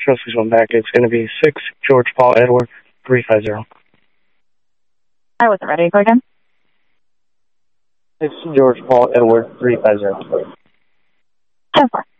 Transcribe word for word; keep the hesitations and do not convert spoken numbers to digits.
Transmission back. It's going to be six George Paul Edward three five zero. I wasn't ready. Go again. six George Paul Edward three five zero. ten four.